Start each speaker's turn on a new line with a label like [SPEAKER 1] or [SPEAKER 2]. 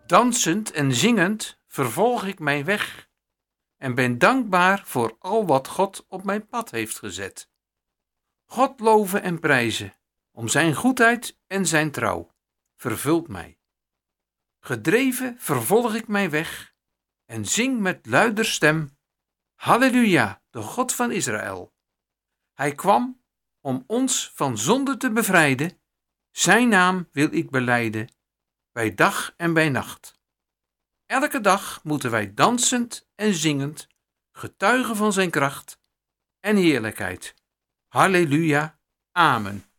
[SPEAKER 1] Dansend en zingend vervolg ik mijn weg en ben dankbaar voor al wat God op mijn pad heeft gezet. God loven en prijzen om zijn goedheid en zijn trouw vervult mij. Gedreven vervolg ik mijn weg en zing met luider stem: Halleluja, de God van Israël. Hij kwam om ons van zonde te bevrijden. Zijn naam wil ik belijden, bij dag en bij nacht. Elke dag moeten wij dansend en zingend getuigen van zijn kracht en heerlijkheid. Halleluja, amen.